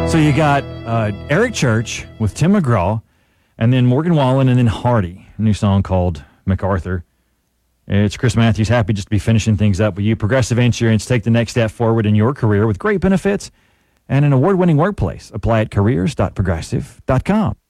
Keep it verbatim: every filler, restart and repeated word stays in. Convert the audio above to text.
So you got uh, Eric Church with Tim McGraw, and then Morgan Wallen, and then Hardy, a new song called MacArthur. It's Chris Matthews, happy just to be finishing things up with you. Progressive Insurance, take the next step forward in your career with great benefits and an award-winning workplace. Apply at careers dot progressive dot com.